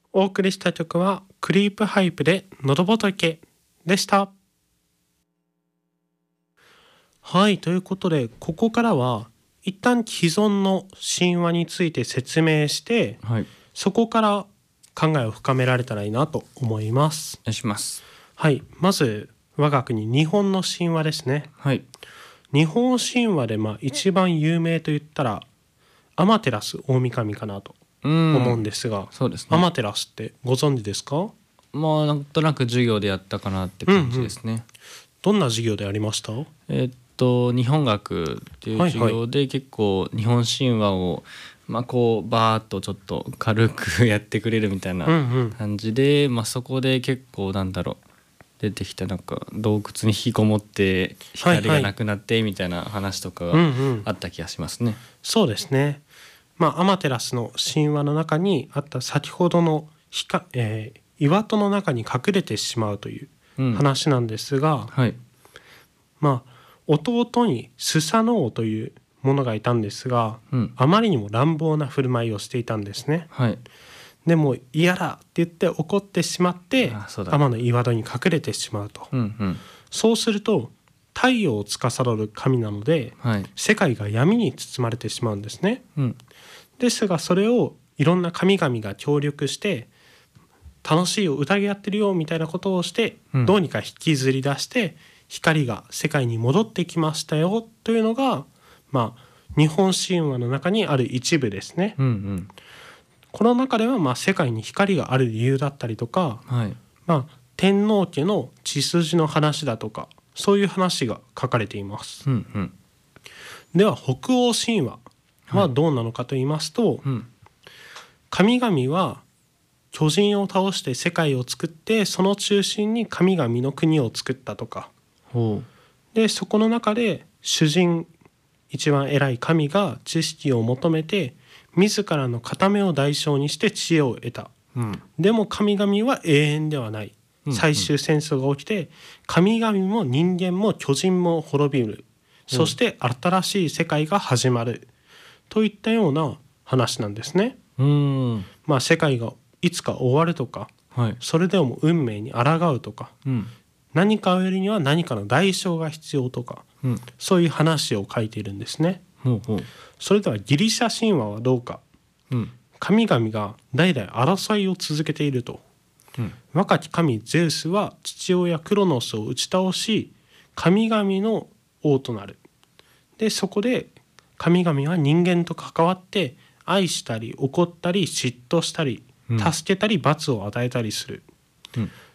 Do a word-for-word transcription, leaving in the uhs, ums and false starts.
お送りした曲はクリープハイプで喉仏でした。はい、ということでここからは一旦既存の神話について説明して、 はい、 そこから考えを深められたらいいなと思います。 お願いします。 はい、まず我が国日本の神話ですね。 はい、 日本神話でまあ一番有名と言ったら天照大神かなと思うんですが、 そうですね。 天照ってご存知ですか？ まあなんとなく授業でやったかなって感じですね。うんうん、 どんな授業でありました？ えー、っと日本学っていう授業で結構日本神話をまあこうバーッとちょっと軽くやってくれるみたいな感じで、うんうん、まあそこで結構なんだろう出てきたなんか洞窟に引きこもって光がなくなってみたいな話とかがあった気がしますね。 うんうん、そうですね。まあ、アマテラスの神話の中にあった先ほどのひか、えー、岩戸の中に隠れてしまうという話なんですが、うんはい、まあ弟にスサノオというものがいたんですが、うん、あまりにも乱暴な振る舞いをしていたんですね。はい、でも嫌だって言って怒ってしまって天の岩戸に隠れてしまうと、うんうん、そうすると太陽を司る神なので、はい、世界が闇に包まれてしまうんですね。うんですがそれをいろんな神々が協力して楽しいよ宴やってるよみたいなことをして、うん、どうにか引きずり出して光が世界に戻ってきましたよというのが、まあ、日本神話の中にある一部ですね。うんうん、この中ではまあ世界に光がある理由だったりとか、はいまあ、天皇家の血筋の話だとかそういう話が書かれています。うんうん、では北欧神話はどうなのかと言いますと、はいうん、神々は巨人を倒して世界を作ってその中心に神々の国を作ったとかでそこの中で主人一番偉い神が知識を求めて自らの片目を代償にして知恵を得た、うん、でも神々は永遠ではない、うんうん、最終戦争が起きて神々も人間も巨人も滅びる、うん、そして新しい世界が始まるといったような話なんですね。うーんまあ世界がいつか終わるとか、はい、それでも運命に抗うとか、うん、何かを得るには何かの代償が必要とか、うん、そういう話を書いているんですね。ほうほうそれではギリシャ神話はどうか、うん、神々が代々争いを続けていると、うん、若き神ゼウスは父親クロノスを打ち倒し神々の王となる。でそこで神々は人間と関わって愛したり怒ったり嫉妬したり助けたり罰を与えたりする、うん、